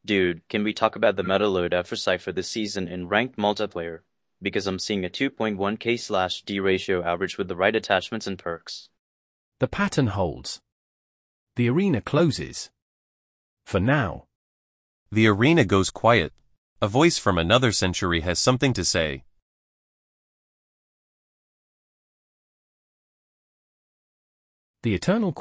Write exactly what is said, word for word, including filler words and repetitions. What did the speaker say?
Dude, can we talk about the meta loadout for Cypher this season in ranked multiplayer? Because I'm seeing a two point one K slash D ratio average with the right attachments and perks. The pattern holds. The arena closes. For now. The arena goes quiet. A voice from another century has something to say. The eternal